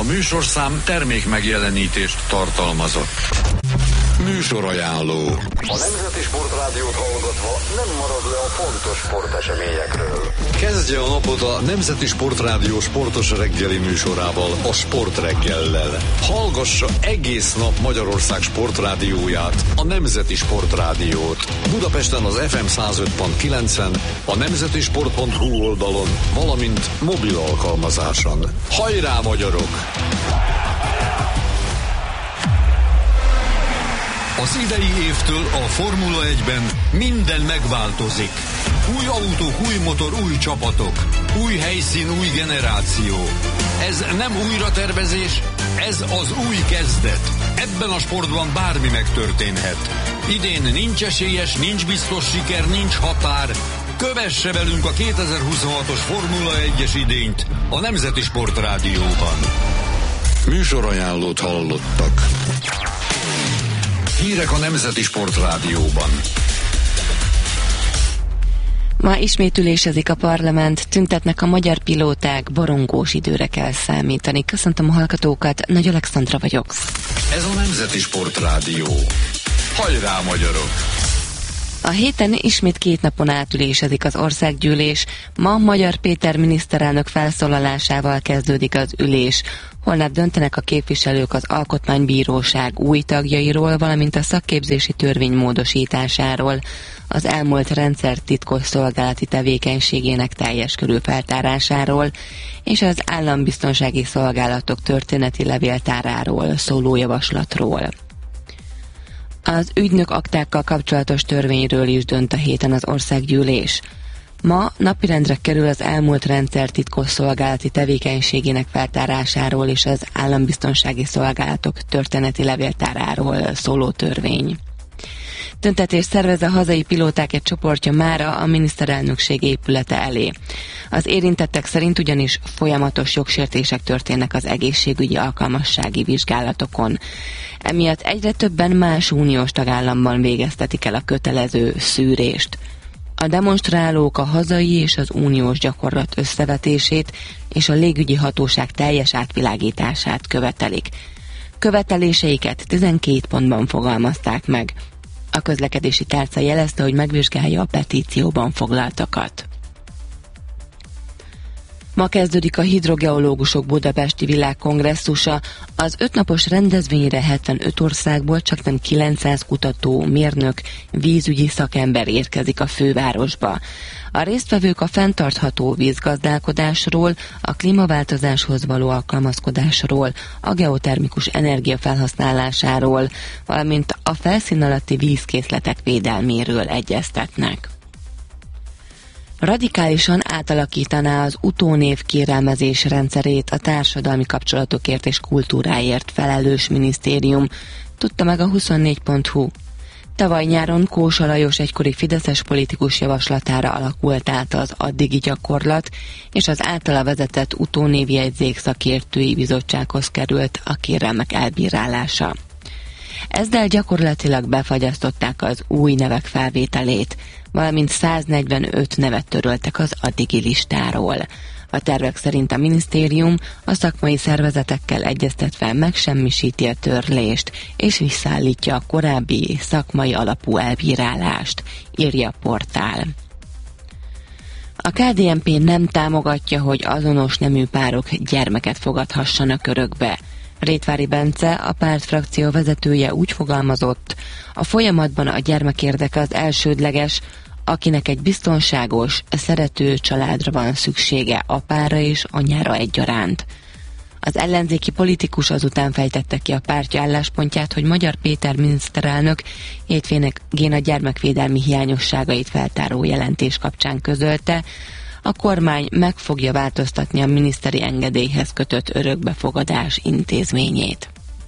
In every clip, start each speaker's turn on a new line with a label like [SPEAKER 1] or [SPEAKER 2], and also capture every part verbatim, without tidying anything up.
[SPEAKER 1] A műsorszám termék megjelenítést tartalmazott. Műsorajánló.
[SPEAKER 2] A Nemzeti Sportrádiót hallgatva nem marad le a fontos sporteseményekről.
[SPEAKER 1] Kezdje a napot a Nemzeti Sportrádió sportos reggeli műsorával, a Sportreggellel. Hallgassa egész nap Magyarország sportrádióját, a Nemzeti Sportrádiót. Budapesten az ef em száz öt pont kilencen, a nemzetisport pont hu oldalon, valamint mobil alkalmazáson. Hajrá, magyarok! Az idei évtől a Formula egyben minden megváltozik. Új autók, új motor, új csapatok. Új helyszín, új generáció. Ez nem újratervezés, ez az új kezdet. Ebben a sportban bármi megtörténhet. Idén nincs esélyes, nincs biztos siker, nincs határ. Kövesse velünk a kétezer-huszonhatos Formula egyes idényt a Nemzeti Sport Rádióban. Műsorajánlót hallottak. Hírek a Nemzeti Sport Rádióban.
[SPEAKER 3] Ma ismét ülésezik a parlament, tüntetnek a magyar pilóták, borongós időre kell számítani. Köszöntöm a hallgatókat, Nagy Alexandra vagyok.
[SPEAKER 1] Ez a Nemzeti Sport Rádió. Hajrá, magyarok!
[SPEAKER 3] A héten ismét két napon átülésezik az országgyűlés. Ma Magyar Péter miniszterelnök felszólalásával kezdődik az ülés. Holnap döntenek a képviselők az Alkotmánybíróság új tagjairól, valamint a szakképzési törvény módosításáról, az elmúlt rendszer titkos szolgálati tevékenységének teljes körű feltárásáról, és az állambiztonsági szolgálatok történeti levéltáráról szóló javaslatról. Az ügynök aktákkal kapcsolatos törvényről is dönt a héten az országgyűlés. Ma napirendre kerül az elmúlt rendszer titkos szolgálati tevékenységének feltárásáról és az állambiztonsági szolgálatok történeti levéltáráról szóló törvény. Tüntetést szervez a hazai pilóták egy csoportja mára a miniszterelnökség épülete elé. Az érintettek szerint ugyanis folyamatos jogsértések történnek az egészségügyi alkalmassági vizsgálatokon. Emiatt egyre többen más uniós tagállamban végeztetik el a kötelező szűrést. A demonstrálók a hazai és az uniós gyakorlat összevetését és a légügyi hatóság teljes átvilágítását követelik. Követeléseiket tizenkét pontban fogalmazták meg. A közlekedési tárca jelezte, hogy megvizsgálja a petícióban foglaltakat. Ma kezdődik a hidrogeológusok budapesti világkongresszusa. Az ötnapos rendezvényre hetvenöt országból csaknem kilencszáz kutató, mérnök, vízügyi szakember érkezik a fővárosba. A résztvevők a fenntartható vízgazdálkodásról, a klímaváltozáshoz való alkalmazkodásról, a geotermikus energia felhasználásáról, valamint a felszín alatti vízkészletek védelméről egyeztetnek. Radikálisan átalakítaná az utónév kérelmezés rendszerét a társadalmi kapcsolatokért és kultúráért felelős minisztérium, tudta meg a huszonnégy pont hu. Tavaly nyáron Kósa Lajos egykori fideszes politikus javaslatára alakult át az addigi gyakorlat, és az általa vezetett utónévjegyzék szakértői bizottsághoz került a kérelmek elbírálása. Ezzel gyakorlatilag befagyasztották az új nevek felvételét, valamint száznegyvenöt nevet töröltek az addigi listáról. A tervek szerint a minisztérium a szakmai szervezetekkel egyeztetve megsemmisíti a törlést, és visszaállítja a korábbi szakmai alapú elbírálást, írja a portál. A ká dé en pé nem támogatja, hogy azonos nemű párok gyermeket fogadhassanak örökbe. Rétvári Bence, a pártfrakció vezetője úgy fogalmazott, a folyamatban a gyermek érdeke az elsődleges, akinek egy biztonságos, szerető családra van szüksége, apára és anyára egyaránt. Az ellenzéki politikus azután fejtette ki a pártja álláspontját, hogy Magyar Péter miniszterelnök hétvégén a gyermekvédelmi hiányosságait feltáró jelentés kapcsán közölte, a kormány meg fogja változtatni a miniszteri engedélyhez kötött örökbefogadás intézményét.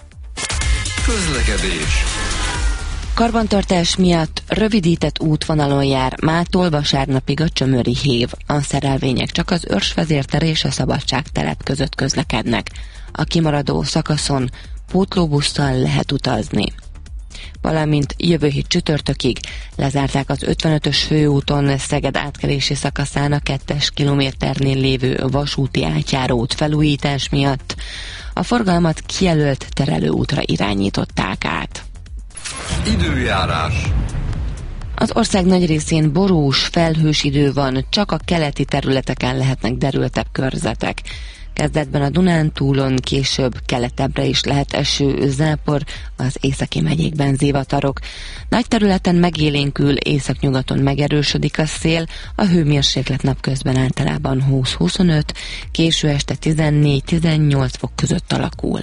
[SPEAKER 1] Közlekedés.
[SPEAKER 3] Karbantartás miatt rövidített útvonalon jár mától vasárnapig a Csömöri hév. A szerelvények csak az Őrsvezértere és a Szabadságtelep között közlekednek. A kimaradó szakaszon pótlóbusszal lehet utazni. valamint jövő hét csütörtökig lezárták az ötvenötös főúton Szeged átkelési szakaszán a kettes kilométernél lévő vasúti átjárót felújítás miatt. A forgalmat kijelölt terelőútra irányították át.
[SPEAKER 1] Időjárás.
[SPEAKER 3] Az ország nagy részén borús, felhős idő van, csak a keleti területeken lehetnek derültebb körzetek. Kezdetben a Dunántúlon, később keletebbre is lehet eső, zápor, az északi megyékben zivatarok. Nagy területen megélénkül, északnyugaton megerősödik a szél, a hőmérséklet napközben általában húsz-huszonöt, késő este tizennégy-tizennyolc fok között alakul.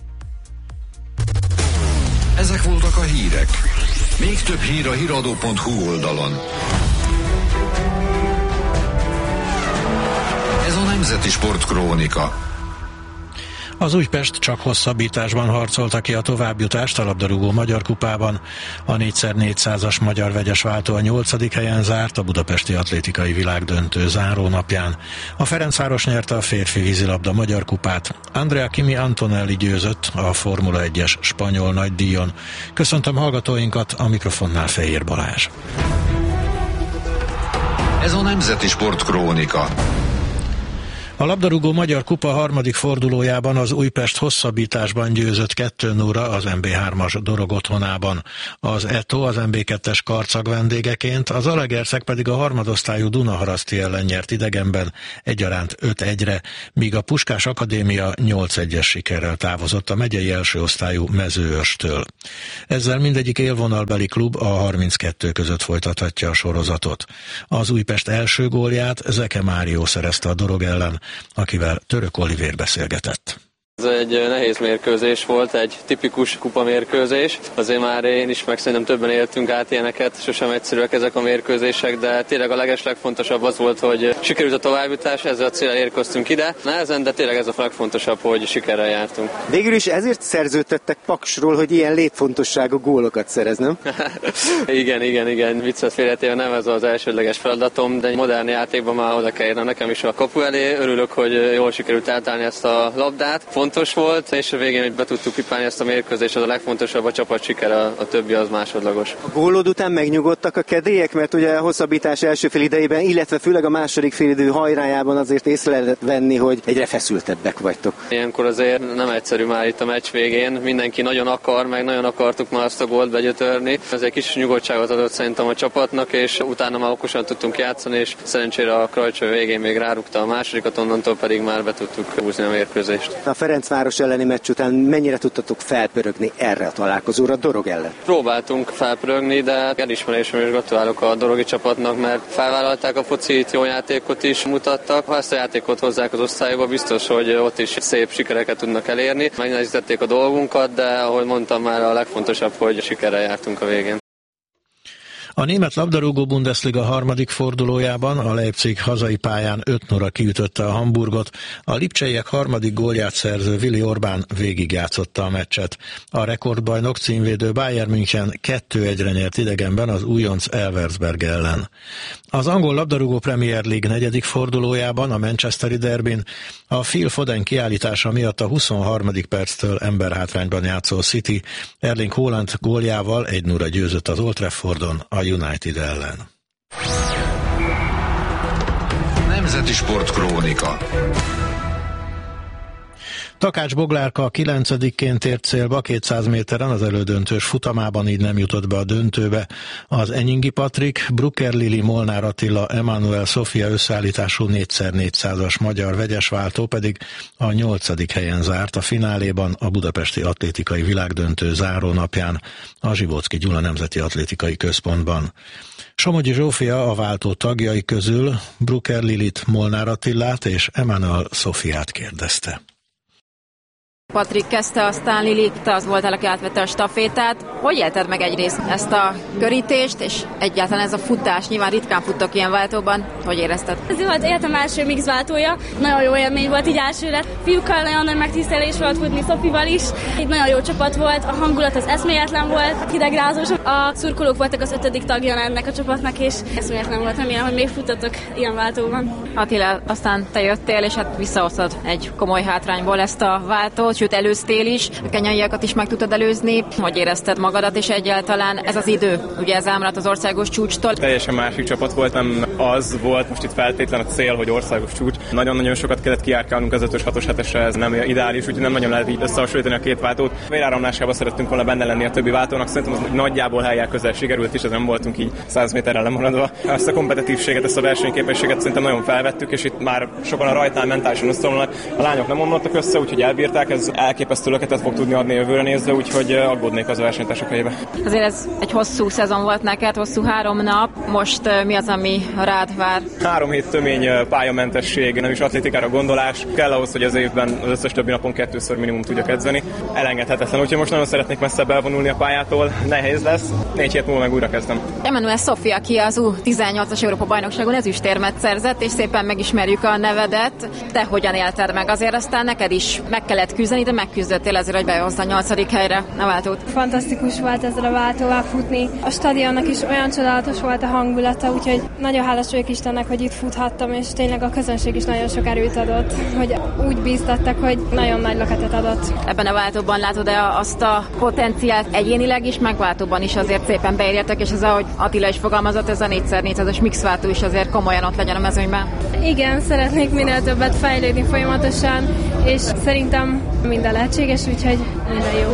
[SPEAKER 1] Ezek voltak a hírek. Még több hír a híradó pont hu oldalon. Ez a Nemzeti Sportkrónika.
[SPEAKER 4] Az Újpest csak hosszabbításban harcolta ki a továbbjutást a labdarúgó Magyar Kupában. A négy szer négyszázas magyar vegyes váltó a nyolcadik helyen zárt a budapesti atlétikai világdöntő zárónapján. A Ferencváros nyerte a férfi vízilabda Magyar Kupát. Andrea Kimi Antonelli győzött a Formula egyes spanyol nagydíjon. Köszöntöm hallgatóinkat, a mikrofonnál Fehér Balázs.
[SPEAKER 1] Ez a Nemzeti Sportkrónika.
[SPEAKER 4] A labdarúgó Magyar Kupa harmadik fordulójában az Újpest hosszabbításban győzött kettő nulla az em bé hármas Dorog otthonában. Az é té o az em bé kettes Karcag vendégeként, az Zalaegerszeg pedig a harmadosztályú Dunaharaszti ellen nyert idegenben egyaránt öt egyre, míg a Puskás Akadémia nyolc egyes sikerrel távozott a megyei első osztályú Mezőörstől. Ezzel mindegyik élvonalbeli klub a harminckettő között folytathatja a sorozatot. Az Újpest első gólját Zeke Márió szerezte a Dorog ellen, akivel Török Olivér beszélgetett.
[SPEAKER 5] Ez egy nehéz mérkőzés volt, egy tipikus kupamérkőzés. Azért már én is, meg szerintem többen éltünk át ilyeneket, sosem egyszerűek ezek a mérkőzések, de tényleg a legeslegfontosabb az volt, hogy sikerült a továbbjutás, ezzel a célra érkeztünk ide. Nehezen, de tényleg ez a legfontosabb, hogy sikerrel jártunk.
[SPEAKER 6] Végül is ezért szerződtettek Paksról, hogy ilyen létfontosságú gólokat szerez, nem?
[SPEAKER 5] igen, igen, igen. Viccet félretéve nem ez az elsődleges feladatom, de egy modern játékban már oda kell érnem nekem is a kapu elé. Örülök, hogy jól sikerült átállni ezt a labdát. Fontos volt, és a végén, hogy be tudtuk pipálni ezt a mérkőzést, az a legfontosabb, a csapat sikere, a többi az másodlagos.
[SPEAKER 6] A gólod után megnyugodtak a kedélyek, mert ugye a hosszabbítás első fél idejében, illetve főleg a második félidő hajrájában azért észre lehet venni, hogy egyre feszültebbek vagytok.
[SPEAKER 5] Ilyenkor azért nem egyszerű már itt a meccs végén, mindenki nagyon akar, meg nagyon akartuk már azt a gólt begyötörni. Ez egy kis nyugodtságot adott szerintem a csapatnak, és utána már okosan tudtunk játszani, és szerencsére a Krajcsó végén még rárúgta a másodikat, onnantól pedig már be tudtuk húzni a mérkőzést.
[SPEAKER 6] A Ferencváros elleni meccs után mennyire tudtatok felpörögni erre a találkozóra, Dorog ellen?
[SPEAKER 5] Próbáltunk felpörögni, de elismerésem és gratulálok a dorogi csapatnak, mert felvállalták a focit, jó játékot is mutattak. Ha ezt a játékot hozzák az osztályba, biztos, hogy ott is szép sikereket tudnak elérni. Megnehezítették a dolgunkat, de ahogy mondtam már, a legfontosabb, hogy sikerrel jártunk a végén.
[SPEAKER 4] A német labdarúgó Bundesliga harmadik fordulójában a Leipzig hazai pályán öt nulla kiütötte a Hamburgot. A lipcseiek harmadik gólját szerző Willi Orbán végigjátszotta a meccset. A rekordbajnok címvédő Bayern München kettő egyre nyert idegenben az újonc Elversberg ellen. Az angol labdarúgó Premier League negyedik fordulójában a Manchesteri derbin a Phil Foden kiállítása miatt a huszonharmadik perctől emberhátrányban játszó City Erling Haaland góljával egy nulla győzött az Old Traffordon a United ellen.
[SPEAKER 1] Nemzeti Sportkrónika.
[SPEAKER 4] Takács Boglárka a kilencedikként ért célba kétszáz méteren az elődöntős futamában, így nem jutott be a döntőbe. Az Enyingi Patrik, Brucker Lili, Molnár Attila, Emanuel Sofia összeállítású négy szer négyszázas magyar vegyesváltó pedig a nyolcadik helyen zárt a fináléban a budapesti atlétikai világdöntő zárónapján a Zsivóczky Gyula Nemzeti Atlétikai Központban. Somogyi Zsófia a váltó tagjai közül Brucker Lilit, Molnár Attilát és Emanuel Sofiát kérdezte.
[SPEAKER 7] Patrik kezdte, aztán Lili, te az voltál, aki átvette a stafétát. Hogy élted meg egyrészt ezt a körítést, és egyáltalán ez a futás? Nyilván ritkán futtok ilyen váltóban. Hogy érezted?
[SPEAKER 8] Ez volt életem első mix váltója. Nagyon jó élmény volt így elsőre. Fiúkkal nagyon nagy megtisztelés volt futni, Szofival is. Egy nagyon jó csapat volt, a hangulat az eszméletlen volt, hidegrázós. A szurkolók voltak az ötödik tagja ennek a csapatnak, és eszméletlen volt. Remélem, hogy még futtatok ilyen váltóban.
[SPEAKER 7] Attila, aztán te jöttél, és hát visszahoztad egy komoly hátrányból ezt a váltót. sőt előztél is, a kenyaiakat is meg tudtad előzni. Hogy érezted magadat, és egyáltalán ez az idő, ugye ez elmaradt az országos csúcstól?
[SPEAKER 9] Teljesen másik csapat volt, nem az volt most itt feltétlen a cél, hogy országos csúcs. Nagyon-nagyon sokat kellett kijárkálnunk az ötös, hatos, hetesre, ez nem ideális, úgyhogy nem nagyon lehet így összehasonlítani a két váltót. Véráramlásában szerettünk volna benne lenni a többi váltónak, szerintem az nagyjából helyjel közel sikerült is, ez nem voltunk így száz méterrel lemaradva. Ezt a kompetitívséget, ezt a versenyképességet szerintem nagyon felvettük, és itt már sokan a rajtán mentálisan összeomlanak. A lányok nem omlottak össze, úgyhogy elbírták, ez elképesztő löketet fog tudni adni jövőre nézve, úgyhogy aggódnék az a versenytársak helyébe.
[SPEAKER 7] Azért ez egy hosszú szezon volt neked, hosszú három nap. Most mi az, ami rád vár?
[SPEAKER 9] Három hét tömény pályamentesség, nem is atlétikára gondolás. Kell ahhoz, hogy az évben az összes többi napon kettőször minimum tudjak edzeni. Elengedhetetlen, úgyhogy most nagyon szeretnék messzebb elvonulni a pályától. Nehéz lesz, négy hét múlva meg újra kezdem.
[SPEAKER 7] Emmanuel Sofia, aki az U tizennyolcas Európa bajnokságon ezüstérmet szerzett, és szépen megismerjük a nevedet. Te hogyan élted meg? Azért aztán neked is meg kellett küzdeni, de megküzdöttél ezért, hogy behozd a nyolcadik helyre a váltót.
[SPEAKER 10] Fantasztikus volt ezzel a váltóval futni. A stadionnak is olyan csodálatos volt a hangulata, úgyhogy nagyon hálás vagyok Istennek, hogy itt futhattam, és tényleg a közönség is nagyon sok erőt adott, hogy úgy bíztattak, hogy nagyon nagy löketet adott.
[SPEAKER 7] Ebben a váltóban látod-e azt a potenciált egyénileg is, meg váltóban is azért szépen beérjetek, és ez, ahogy Attila is fogalmazott, ez a négy szer négyszázas mixváltó is azért komolyan ott legyen a mezőnyben.
[SPEAKER 10] Igen, szeretnék minél többet fejlődni folyamatosan, és szerintem minden lehetséges, úgyhogy minden jó.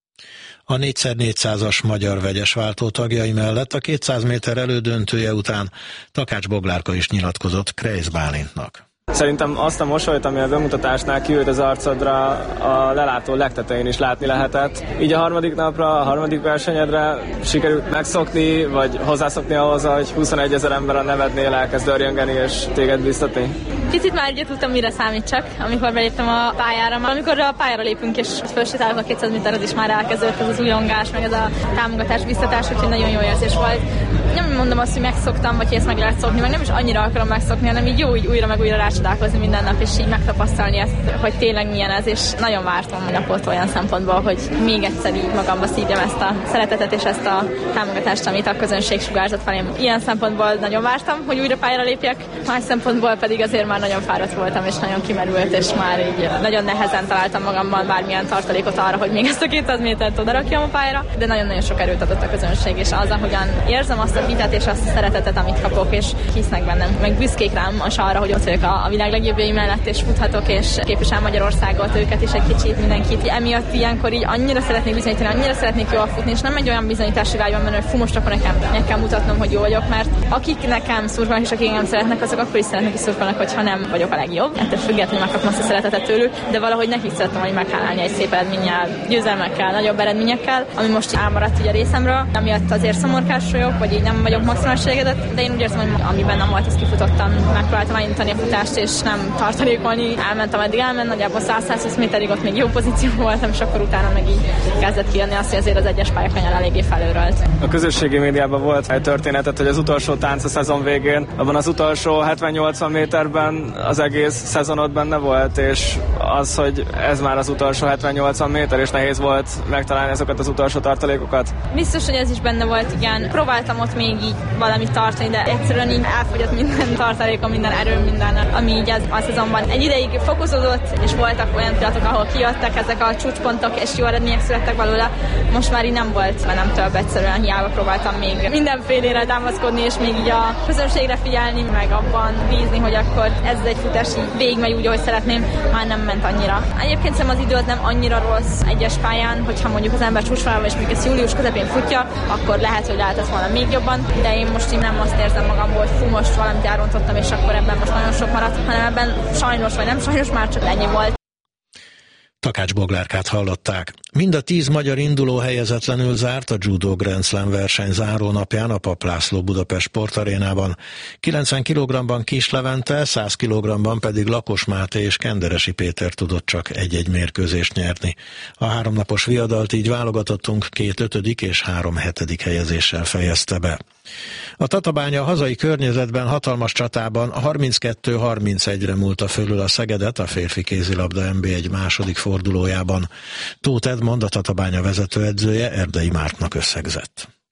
[SPEAKER 4] A négy szer négyszázas magyar vegyes váltó tagjai mellett a kétszáz méter elődöntője után Takács Boglárka is nyilatkozott Kreisz Bálintnak.
[SPEAKER 9] Szerintem azt a mosolyt, ami a bemutatásnál kijött az arcodra, a lelátó legtetején is látni lehetett. Így a harmadik napra, a harmadik versenyedre sikerült megszokni, vagy hozzászokni ahhoz, hogy huszonegyezer ember a nevednél elkezd örjöngeni és téged biztatni?
[SPEAKER 8] Picit már ugye tudtam, mire számítsak, amikor beléptem a pályára. Amikor a pályára lépünk és felsétálok a kétszáz méter, az is már elkezdődött ez az újongás, meg ez a támogatás, biztatás, úgyhogy nagyon jó érzés volt. Nem mondom azt, hogy megszoktam, vagy hogy ezt meg lehet szokni, meg nem is annyira akarom megszokni, hanem így jó, így újra meg újra rácsodálkozni minden nap, és így megtapasztalni ezt, hogy tényleg milyen ez, és nagyon vártam a napot olyan szempontból, hogy még egyszer így magamba szívjam ezt a szeretetet és ezt a támogatást, amit a közönség sugárzott felém. Ilyen szempontból nagyon vártam, hogy újra pályára lépjek, más szempontból pedig azért már nagyon fáradt voltam, és nagyon kimerült, és már így nagyon nehezen találtam magamban bármilyen tartalékot arra, hogy még ezt a kétszáz métert odarakjam a pályára, de nagyon-nagyon sok erőt adott a közönség, és az, ahogyan érzem azt a hitet és azt a szeretetet, amit kapok, és hisznek bennem, meg büszkék rám az arra, hogy ott vagyok a, a világ legjobbjai mellett, és futhatok, és képvisel Magyarországot, őket is egy kicsit, mindenkit. Emiatt ilyenkor így annyira szeretnék bizonyítani, annyira szeretnék jól futni, és nem egy olyan bizonyítási vágyban menő, hogy fú, most akkor nekem meg kell mutatnom, hogy jó vagyok, mert akik nekem szurkolnak és akik engem szeretnek, azok akkor is szeretnek és szurkolnak, hogyha nem vagyok a legjobb. Ettől függetlenül megkapom azt a szeretetet tőlük, de valahogy nekik szeretném, hogy meghálálni egy szép eredménnyel, győzelmekkel, nagyobb eredményekkel, ami most elmaradt ugye a részemről, amiatt azért szomorkás vagyok, vagy így nem vagyok maximálisan elégedett, de én úgy érzem, hogy amiben nem volt, ezt kifutottam, megpróbáltam elindítani a futást, és nem tartalékolni. Elmentem, eddig elment, nagyjából száz-százhúsz méterig ott még jó pozíció voltam, és akkor utána meg így kezdett kijönni azt, hogy azért az egyes pályakanyar eléggé felőrölt.
[SPEAKER 9] A közösségi médiában volt egy történetet, hogy az utolsó tánc a szezon végén, abban az utolsó hetven-nyolcvan méterben az egész szezonod benne volt, és az, hogy ez már az utolsó hetven-nyolcvan méter, és nehéz volt megtalálni ezeket az utolsó tartalékokat.
[SPEAKER 8] Biztos, hogy ez is benne volt, igen. Próbáltam ott még így valamit tartani, de egyszerűen így elfogyott minden tartalékom, minden erőm, minden, ami így az, a szezonban egy ideig fokozódott, és voltak olyan pillanatok, ahol kijöttek ezek a csúcspontok, és jó eredmények születtek belőle. Most már így nem volt, mert nem több, egyszerűen hiába próbáltam még mindenfélére támaszkodni, és még így a közönségre figyelni, meg abban bízni, hogy akkor ez egy futás így végigmegy úgy, ahogy szeretném, már nem ment annyira. Egyébként szerintem az idő az nem annyira rossz egyes pályán, hogyha mondjuk az ember csúcsvonalban, és mondjuk ezt július közepén futja, akkor lehet, hogy lehetett volna még jobban, de én most így nem azt érzem magamból, hogy fú, most valamit elrontottam, és akkor ebben most nagyon sok maradt, hanem ebben sajnos vagy nem sajnos már csak ennyi volt.
[SPEAKER 4] Takács Boglárkát hallották. Mind a tíz magyar induló helyezetlenül zárt a Judo Grand Slam verseny zárónapján a Papp László Budapest Sportarénában. kilencven kilogrammban Kis Levente, száz kilogrammban pedig Lakos Máté és Kenderesi Péter tudott csak egy-egy mérkőzést nyerni. A háromnapos viadalt így válogatottunk két ötödik és három hetedik helyezéssel fejezte be. A Tatabánya hazai környezetben hatalmas csatában harminckettő harmincegyre múlta fölül a Szegedet a férfi kézilabda en bé egy második fordulójában. Tóth Edmond, a Tatabánya vezetőedzője Erdei Mártnak összegzett.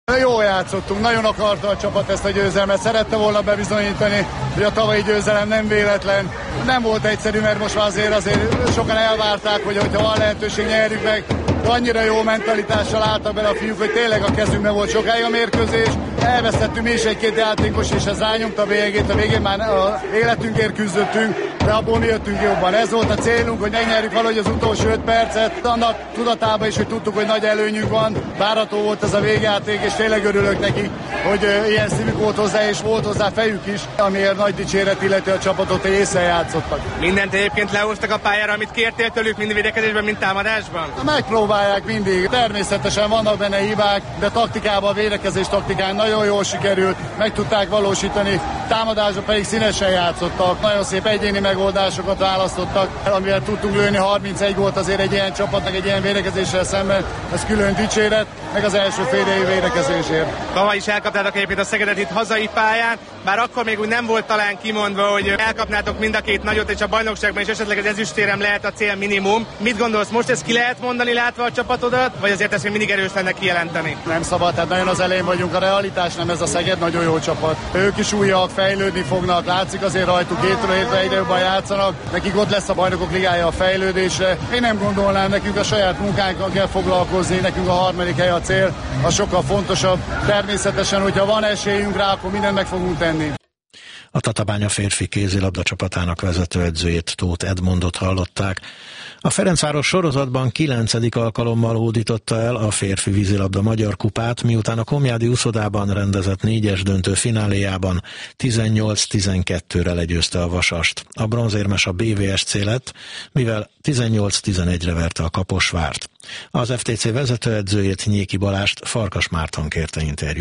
[SPEAKER 11] Jól játszottunk, nagyon akarta a csapat ezt a győzelmet, szerette volna bebizonyítani, hogy a tavalyi győzelem nem véletlen. Nem volt egyszerű, mert most már azért, azért sokan elvárták, hogy ha van lehetőség, nyerjük meg. De annyira jó mentalitással álltak bele a fiúk, hogy tényleg a kezünkben volt sokáig a mérkőzés. Elvesztettünk mi is egy-két játékos, és ez rányomta a bélyegét. A végén már az életünkért küzdöttünk, de abból mi jöttünk jobban. Ez volt a célunk, hogy megnyerjük valahogy az utolsó öt percet. Annak tudatában is, hogy tudtuk, hogy nagy előnyünk van. Várható volt ez a végjáték, és tényleg örülök neki, hogy ilyen szívük volt hozzá, és volt hozzá fejük is, amiért nagy dicséret illeti a csapatot, hogy észre játszottak.
[SPEAKER 12] Mindent egyébként lehoztak a pályára, amit kértél tőlük, mind védekezésben, mind támadásban?
[SPEAKER 11] Megpróbálják mindig. Természetesen vannak benne hibák, de taktikában, a védekezés taktikán nagyon jól sikerült, meg tudták valósítani. Támadásban pedig színesen játszottak. Nagyon szép egyéni megoldásokat választottak, amivel tudtunk lőni. harmincegy gólt azért egy ilyen csapatnak, egy ilyen védekezéssel szemben. Ez külön dicséret, meg az első fél év védekezésért.
[SPEAKER 12] Tavaly is elkaptátok egyébként a Szegedet itt hazai pályán, bár akkor még úgy nem volt talán kimondva, hogy elkapnátok mind a két nagyot, és a bajnokságban is esetleg az ezüstérem lehet a cél minimum. Mit gondolsz, most ezt ki lehet mondani látva a csapatodat, vagy azért ezt még mindig erős lenne kijelenteni?
[SPEAKER 11] Nem szabad, tehát nagyon az elején vagyunk, a realitás nem ez a Szeged, nagyon jó csapat. Ők is újak, fejlődni fognak, látszik azért rajtuk, hétről hétre egyre jobban játszanak, nekik ott lesz a Bajnokok Ligája a fejlődésre. Én nem gondolnám, nekünk a saját munkánkkal kell foglalkozni, nekünk a harmadik hely a cél, az sokkal fontosabb. Természetesen, hogyha van esélyünk rá, akkor mindent meg fogunk tenni.
[SPEAKER 4] A Tatabánya férfi kézilabda csapatának vezetőedzőjét, Tóth Edmondot hallották. A Ferencváros sorozatban kilencedik alkalommal hódította el a férfi vízilabda magyar kupát, miután a Komjádi uszodában rendezett négyes döntő fináléjában tizennyolc tizenkettőre legyőzte a Vasast. A bronzérmes a bé vé es cé lett, mivel tizennyolc tizenegyre verte a Kaposvárt. Az ef té cé vezetőedzőjét, Nyéki Balást Farkas Márton kérte interjú.